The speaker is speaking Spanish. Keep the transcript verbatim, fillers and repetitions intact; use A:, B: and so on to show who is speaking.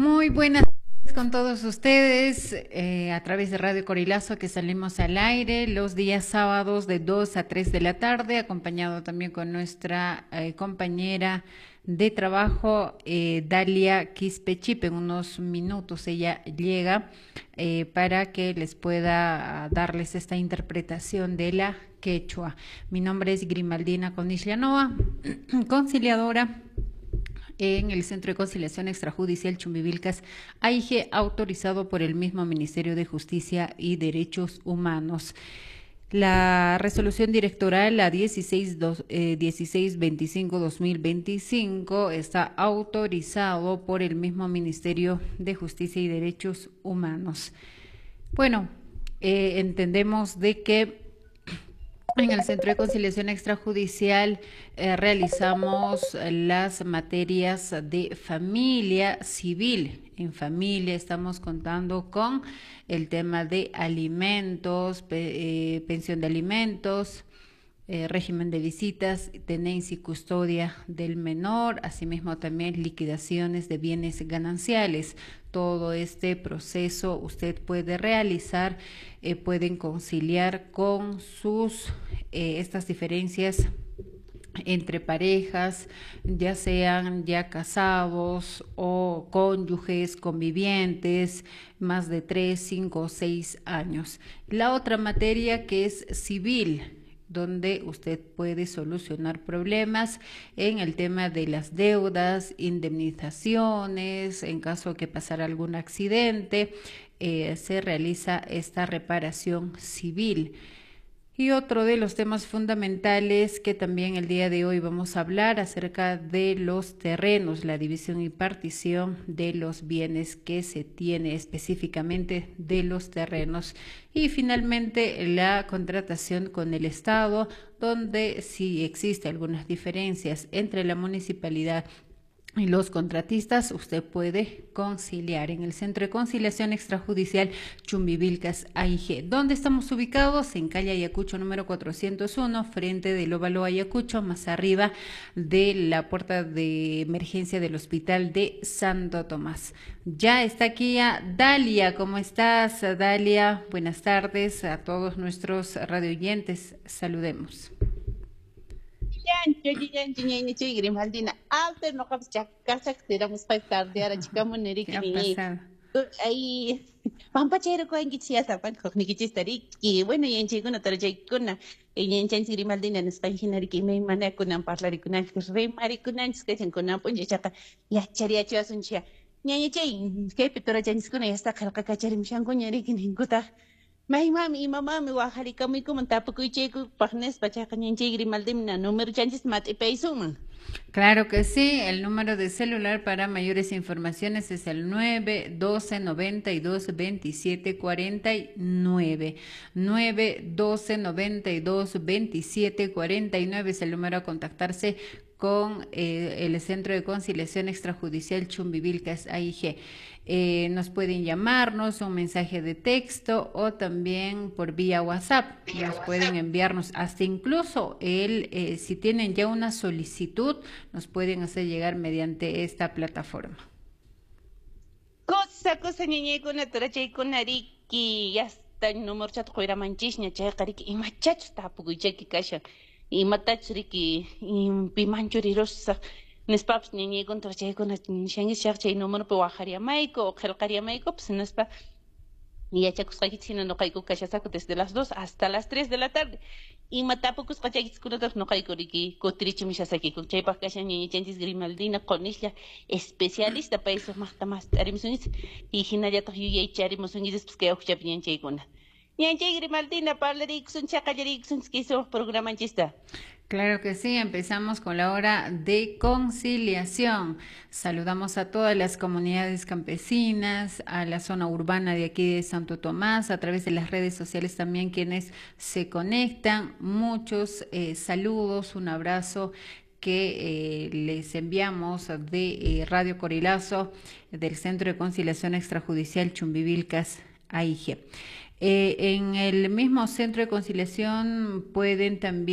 A: Muy buenas tardes con todos ustedes eh, a través de Radio Corilazo que salimos al aire los días sábados de dos a tres de la tarde, acompañado también con nuestra eh, compañera de trabajo eh, Dalia Quispechip. En unos minutos ella llega eh, para que les pueda darles esta interpretación de la quechua. Mi nombre es Grimaldina Conishlanova, conciliadora en el Centro de Conciliación Extrajudicial Chumbivilcas, A I G, autorizado por el mismo Ministerio de Justicia y Derechos Humanos. La resolución directoral, la dieciséis veinticinco dos mil veinticinco, está autorizado por el mismo Ministerio de Justicia y Derechos Humanos. Bueno, eh, entendemos de que en el Centro de Conciliación Extrajudicial eh, realizamos las materias de familia civil. En familia estamos contando con el tema de alimentos, pe, eh, pensión de alimentos, eh, régimen de visitas, tenencia y custodia del menor, asimismo también liquidaciones de bienes gananciales. Todo este proceso usted puede realizar, eh, pueden conciliar con sus eh, estas diferencias entre parejas, ya sean ya casados o cónyuges, convivientes, más de tres, cinco o seis años. La otra materia que es civil, donde usted puede solucionar problemas en el tema de las deudas, indemnizaciones, en caso de que pasara algún accidente, eh, se realiza esta reparación civil. Y otro de los temas fundamentales que también el día de hoy vamos a hablar acerca de los terrenos, la división y partición de los bienes que se tiene específicamente de los terrenos. Y finalmente la contratación con el Estado, donde si existe algunas diferencias entre la municipalidad y los contratistas, usted puede conciliar en el Centro de Conciliación Extrajudicial Chumbivilcas A I G. ¿Dónde estamos ubicados? En calle Ayacucho número cuatrocientos uno, frente del óvalo Ayacucho, más arriba de la puerta de emergencia del Hospital de Santo Tomás. Ya está aquí a Dalia. ¿Cómo estás, Dalia? Buenas tardes a todos nuestros radioyentes. Saludemos.
B: Yo ni chui grim haldina alter no caps chakka sak tera muspai tarde ara chica moneri
A: ¿Qué ha
B: kini
A: pasado?
B: ay pampa chero ko angi chia sa pan kokni ki chistari ki bueno yen chico na tara jay kuna yen chen grim haldina en spai hinari ki me mana kuna parlari kuna re mari kuna sketen kuna punje chaka ya charia chia sun chia nyanya chay ke pitora chen kuna ya sta khalka kachari mishango nyeri kini kuta May mami, mama, mi wahali kami ko man tapo ko checo pagnes pachaca ni chigri maldim na número chances mat e peso man.
A: Claro que sí, el número de celular para mayores informaciones es el nueve doce noventa y dos veintisiete cuarenta y nueve. nueve doce noventa y dos veintisiete cuarenta y nueve es el número a contactarse con eh, el Centro de Conciliación Extrajudicial Chumbivilcas A I G. Eh, nos pueden llamarnos un mensaje de texto o también por vía WhatsApp. Nos pueden enviarnos hasta incluso el, eh, si tienen ya una solicitud, nos pueden hacer llegar mediante esta plataforma.
B: Cosa cosa ñeñe kuna tora chay kuna riki ya está número chat koira manchis ña chay kariki y machach tapo ko cheki kasha y matach riki y pimanchuri rosa Nespaps ñeñe kun tora chay kuna shangi shak chay número pe wajaria maiko o khelqaria maiko pues nespa Y ya chacos no no caigo cachasaco desde las dos hasta las tres de la tarde. Y matapocos cachakis kunatos no caigo riki, cotrichi mishasaki, con chepa cachan y chantis grimaldina, con isla especialista para eso más más arimusunis. Y hinaya to yu y charimusunis, pues que ocha bien cheguna. Y en grimaldina, parle rixun, chacayarixun, skiso, programa chista.
A: Claro que sí, empezamos con la hora de conciliación. Saludamos a todas las comunidades campesinas, a la zona urbana de aquí de Santo Tomás, a través de las redes sociales también quienes se conectan. Muchos eh, saludos, un abrazo que eh, les enviamos de eh, Radio Corilazo, del Centro de Conciliación Extrajudicial Chumbivilcas A I G. Eh, en el mismo Centro de Conciliación pueden también